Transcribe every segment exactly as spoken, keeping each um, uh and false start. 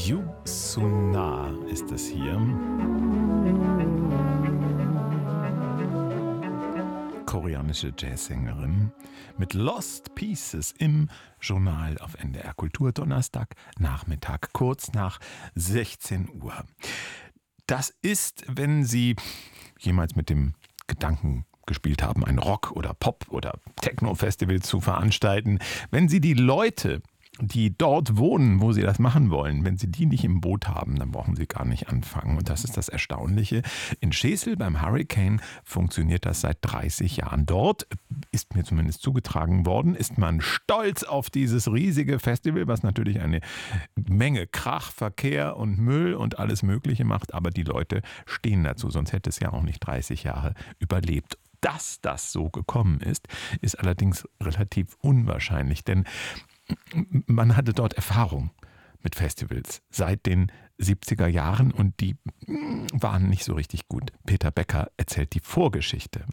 Yu Sun-na ist es hier. Koreanische Jazzsängerin mit Lost Pieces im Journal auf N D R Kultur, Donnerstag Nachmittag, kurz nach sechzehn Uhr. Das ist, wenn Sie jemals mit dem Gedanken gespielt haben, ein Rock- oder Pop- oder Techno-Festival zu veranstalten, wenn Sie die Leute, die dort wohnen, wo sie das machen wollen, wenn sie die nicht im Boot haben, dann brauchen sie gar nicht anfangen. Und das ist das Erstaunliche. In Schesel beim Hurricane funktioniert das seit dreißig Jahren. Dort, ist mir zumindest zugetragen worden, ist man stolz auf dieses riesige Festival, was natürlich eine Menge Krach, Verkehr und Müll und alles Mögliche macht. Aber die Leute stehen dazu, sonst hätte es ja auch nicht dreißig Jahre überlebt. Dass das so gekommen ist, ist allerdings relativ unwahrscheinlich, denn man hatte dort Erfahrung mit Festivals seit den siebziger Jahren und die waren nicht so richtig gut. Peter Becker erzählt die Vorgeschichte.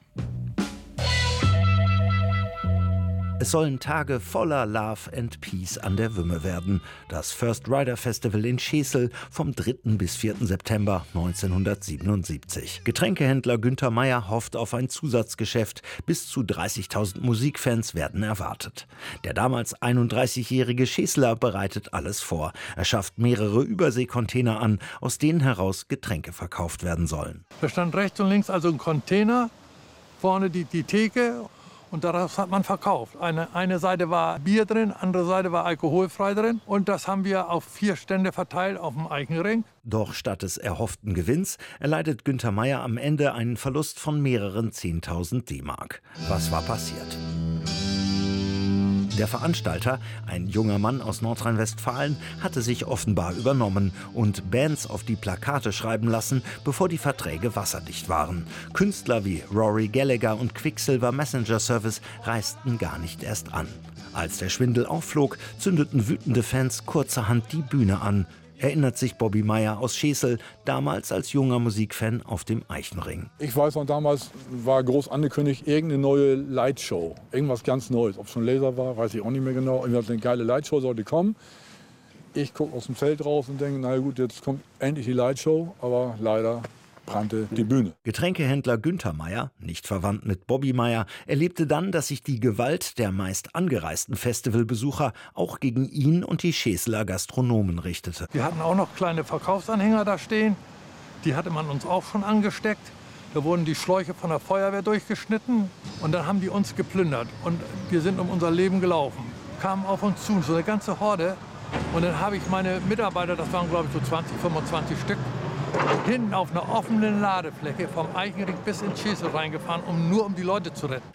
Es sollen Tage voller Love and Peace an der Wümme werden. Das First Rider Festival in Schesel vom dritten bis vierten September neunzehnhundertsiebenundsiebzig. Getränkehändler Günther Meyer hofft auf ein Zusatzgeschäft. Bis zu dreißigtausend Musikfans werden erwartet. Der damals einunddreißigjährige Scheseler bereitet alles vor. Er schafft mehrere Überseekontainer an, aus denen heraus Getränke verkauft werden sollen. Da stand rechts und links also ein Container, vorne die, die Theke. Und daraus hat man verkauft. Eine, eine Seite war Bier drin, andere Seite war alkoholfrei drin. Und das haben wir auf vier Stände verteilt auf dem Eichenring. Doch statt des erhofften Gewinns erleidet Günther Meyer am Ende einen Verlust von mehreren zehntausend D-Mark. Was war passiert? Der Veranstalter, ein junger Mann aus Nordrhein-Westfalen, hatte sich offenbar übernommen und Bands auf die Plakate schreiben lassen, bevor die Verträge wasserdicht waren. Künstler wie Rory Gallagher und Quicksilver Messenger Service reisten gar nicht erst an. Als der Schwindel aufflog, zündeten wütende Fans kurzerhand die Bühne an, erinnert sich Bobby Meyer aus Schesel, damals als junger Musikfan auf dem Eichenring. Ich weiß noch, damals war groß angekündigt, irgendeine neue Lightshow, irgendwas ganz Neues. Ob es schon Laser war, weiß ich auch nicht mehr genau. Eine geile Lightshow sollte kommen. Ich gucke aus dem Feld raus und denke, na gut, jetzt kommt endlich die Lightshow, aber leider brannte die Bühne. Getränkehändler Günther Meyer, nicht verwandt mit Bobby Meyer, erlebte dann, dass sich die Gewalt der meist angereisten Festivalbesucher auch gegen ihn und die Scheseler Gastronomen richtete. Wir hatten auch noch kleine Verkaufsanhänger da stehen. Die hatte man uns auch schon angesteckt. Da wurden die Schläuche von der Feuerwehr durchgeschnitten und dann haben die uns geplündert. Und wir sind um unser Leben gelaufen. Kamen auf uns zu, so eine ganze Horde. Und dann habe ich meine Mitarbeiter, das waren glaube ich so zwanzig, fünfundzwanzig Stück, hinten auf einer offenen Ladefläche vom Eichenring bis in Schesel reingefahren, um nur um die Leute zu retten.